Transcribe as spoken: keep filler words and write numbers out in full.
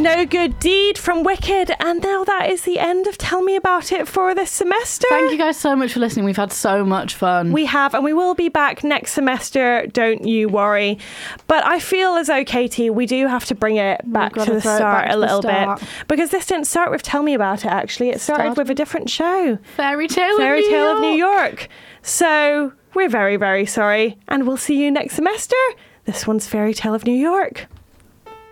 No Good Deed from Wicked. And now that is the end of Tell Me About It for this semester. Thank you guys so much for listening. We've had so much fun. We have, and we will be back next semester. Don't you worry. But I feel as though, Katie, we do have to bring it back to the start a little bit. Because this didn't start with Tell Me About It, actually. It started Start. with a different show. Fairy Tale Fairy of New Tale York. of New York. So we're very, very sorry. And we'll see you next semester. This one's Fairy Tale of New York.